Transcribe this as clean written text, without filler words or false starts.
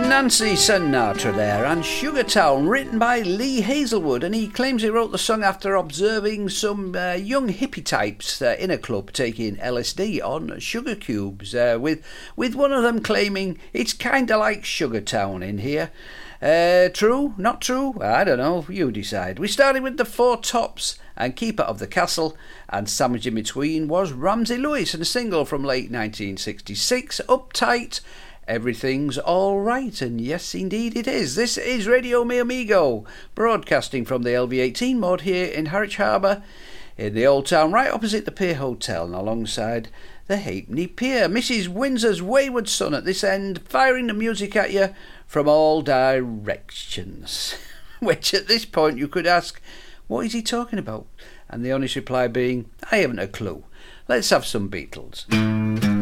Nancy Sinatra there, and Sugartown, written by Lee Hazelwood, and he claims he wrote the song after observing some young hippie types in a club taking LSD on sugar cubes, with one of them claiming it's kinda like Sugartown in here. True? Not true? I don't know, you decide. We started with the Four Tops and Keeper of the Castle, and sandwiched in between was Ramsey Lewis and a single from late 1966, Uptight, Everything's All Right, and yes indeed it is. This is Radio Mi Amigo, broadcasting from the LV18 mod here in Harwich Harbour, in the Old Town, right opposite the Pier Hotel and alongside the Halfpenny Pier. Mrs. Windsor's wayward son at this end, firing the music at you from all directions. Which at this point you could ask, what is he talking about? And the honest reply being, I haven't a clue. Let's have some Beatles.